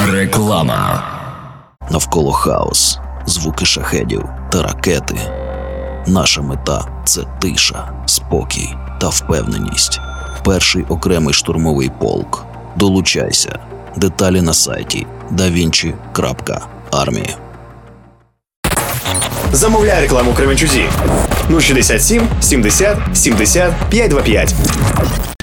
Реклама. Навколо хаос, звуки шахедів та ракети. Наша мета – це тиша, спокій та впевненість. Перший окремий штурмовий полк. Долучайся. Деталі на сайті davinci.army. Замовляй рекламу Кременчузі. 067 70 70 525.